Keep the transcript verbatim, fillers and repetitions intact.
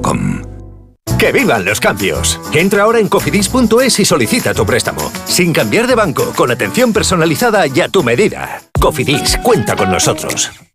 com. ¡Que vivan los cambios! Entra ahora en cofidis punto es y solicita tu préstamo. Sin cambiar de banco, con atención personalizada y a tu medida. Cofidis, cuenta con nosotros.